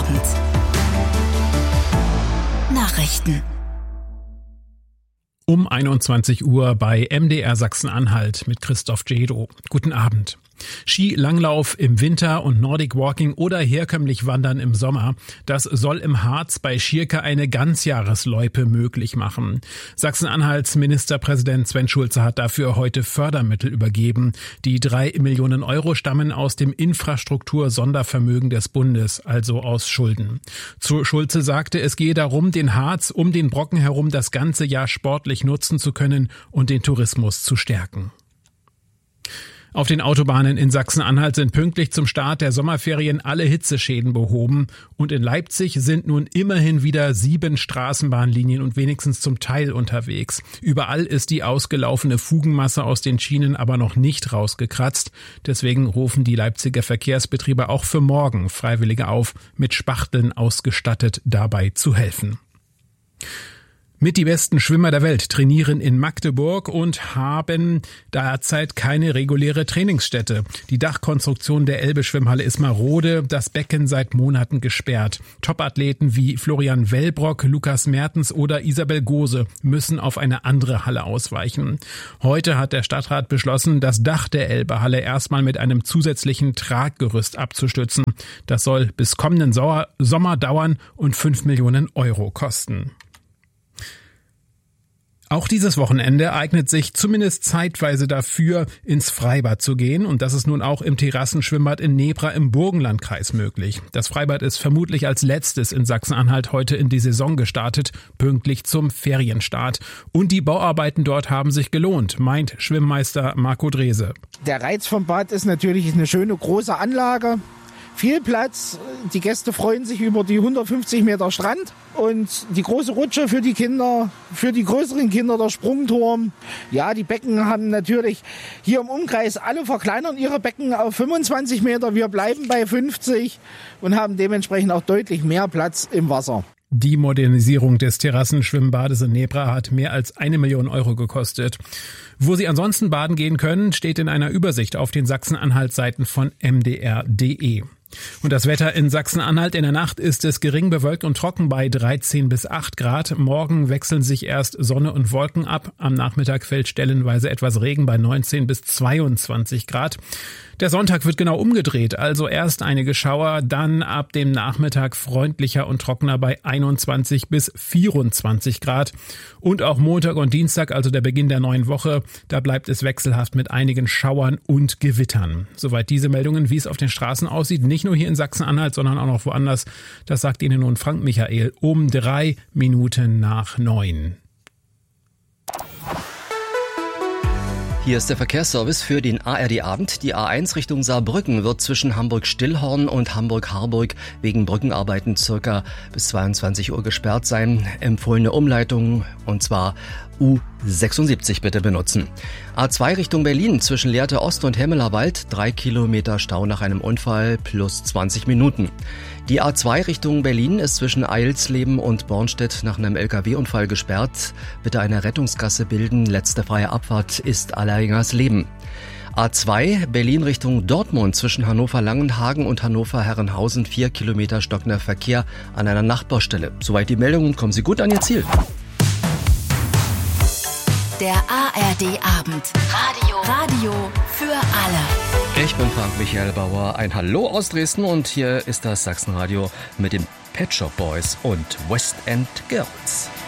Abend. Nachrichten. Um 21 Uhr bei MDR Sachsen-Anhalt mit Christoph Jedo. Guten Abend. Skilanglauf im Winter und Nordic Walking oder herkömmlich Wandern im Sommer. Das soll im Harz bei Schierke eine Ganzjahresloipe möglich machen. Sachsen-Anhalts Ministerpräsident Sven Schulze hat dafür heute Fördermittel übergeben. Die 3 Millionen Euro stammen aus dem Infrastruktur-Sondervermögen des Bundes, also aus Schulden. Zu Schulze sagte, es gehe darum, den Harz um den Brocken herum das ganze Jahr sportlich nutzen zu können und den Tourismus zu stärken. Auf den Autobahnen in Sachsen-Anhalt sind pünktlich zum Start der Sommerferien alle Hitzeschäden behoben und in Leipzig sind nun immerhin wieder 7 Straßenbahnlinien und wenigstens zum Teil unterwegs. Überall ist die ausgelaufene Fugenmasse aus den Schienen aber noch nicht rausgekratzt. Deswegen rufen die Leipziger Verkehrsbetriebe auch für morgen Freiwillige auf, mit Spachteln ausgestattet dabei zu helfen. Mit die besten Schwimmer der Welt trainieren in Magdeburg und haben derzeit keine reguläre Trainingsstätte. Die Dachkonstruktion der Elbe-Schwimmhalle ist marode, das Becken seit Monaten gesperrt. Topathleten wie Florian Wellbrock, Lukas Mertens oder Isabel Gose müssen auf eine andere Halle ausweichen. Heute hat der Stadtrat beschlossen, das Dach der Elbe-Halle erstmal mit einem zusätzlichen Traggerüst abzustützen. Das soll bis kommenden Sommer dauern und 5 Millionen Euro kosten. Auch dieses Wochenende eignet sich zumindest zeitweise dafür, ins Freibad zu gehen. Und das ist nun auch im Terrassenschwimmbad in Nebra im Burgenlandkreis möglich. Das Freibad ist vermutlich als letztes in Sachsen-Anhalt heute in die Saison gestartet, pünktlich zum Ferienstart. Und die Bauarbeiten dort haben sich gelohnt, meint Schwimmmeister Marco Drese. Der Reiz vom Bad ist natürlich eine schöne große Anlage. Viel Platz, die Gäste freuen sich über die 150 Meter Strand und die große Rutsche für die Kinder, für die größeren Kinder der Sprungturm. Ja, die Becken haben natürlich hier im Umkreis, alle verkleinern ihre Becken auf 25 Meter. Wir bleiben bei 50 und haben dementsprechend auch deutlich mehr Platz im Wasser. Die Modernisierung des Terrassenschwimmbades in Nebra hat mehr als 1 Million Euro gekostet. Wo Sie ansonsten baden gehen können, steht in einer Übersicht auf den Sachsen-Anhalt-Seiten von mdr.de. Und das Wetter in Sachsen-Anhalt: in der Nacht ist es gering bewölkt und trocken bei 13 bis 8 Grad. Morgen wechseln sich erst Sonne und Wolken ab. Am Nachmittag fällt stellenweise etwas Regen bei 19 bis 22 Grad. Der Sonntag wird genau umgedreht, also erst einige Schauer, dann ab dem Nachmittag freundlicher und trockener bei 21 bis 24 Grad. Und auch Montag und Dienstag, also der Beginn der neuen Woche, da bleibt es wechselhaft mit einigen Schauern und Gewittern. Soweit diese Meldungen, wie es auf den Straßen aussieht, nicht nur hier in Sachsen-Anhalt, sondern auch noch woanders. Das sagt Ihnen nun Frank Michael um 3 Minuten nach 9. Hier ist der Verkehrsservice für den ARD-Abend. Die A1 Richtung Saarbrücken wird zwischen Hamburg-Stillhorn und Hamburg-Harburg wegen Brückenarbeiten circa bis 22 Uhr gesperrt sein. Empfohlene Umleitung, und zwar U76 bitte benutzen. A2 Richtung Berlin zwischen Lehrte Ost und Hemmelerwald 3 Kilometer Stau nach einem Unfall plus 20 Minuten. Die A2 Richtung Berlin ist zwischen Eilsleben und Bornstedt nach einem LKW-Unfall gesperrt. Bitte eine Rettungsgasse bilden. Letzte freie Abfahrt ist Allerlingersleben. A2 Berlin Richtung Dortmund zwischen Hannover-Langenhagen und Hannover-Herrenhausen 4 Kilometer stockender Verkehr an einer Nachbarstelle. Soweit die Meldungen, kommen Sie gut an Ihr Ziel. Der ARD-Abend. Radio für alle. Ich bin Frank Michael Bauer. Ein Hallo aus Dresden und hier ist das Sachsenradio mit den Pet Shop Boys und West End Girls.